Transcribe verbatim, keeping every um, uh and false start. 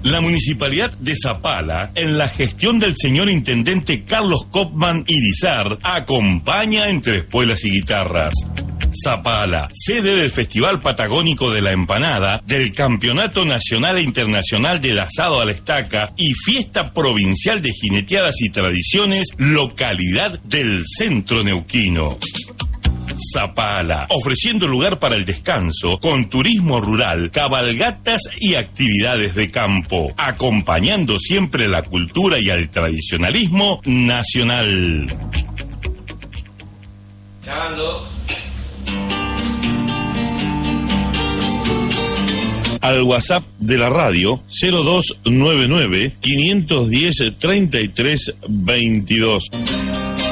La Municipalidad de Zapala, en la gestión del señor Intendente Carlos Kopman Irizar, acompaña entre espuelas y guitarras. Zapala, sede del Festival Patagónico de la Empanada, del Campeonato Nacional e Internacional del Asado a la Estaca y Fiesta Provincial de Jineteadas y Tradiciones, localidad del Centro Neuquino. Zapala, ofreciendo lugar para el descanso, con turismo rural, cabalgatas y actividades de campo, acompañando siempre la cultura y al tradicionalismo nacional. Grabando. Al WhatsApp de la radio cero dos nueve nueve, quinientos diez, treinta y tres veintidós.